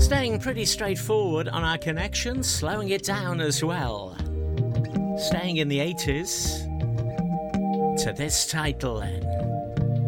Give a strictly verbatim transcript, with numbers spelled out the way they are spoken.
Staying pretty straightforward on our connection, slowing it down as well. Staying in the eighties to this title then.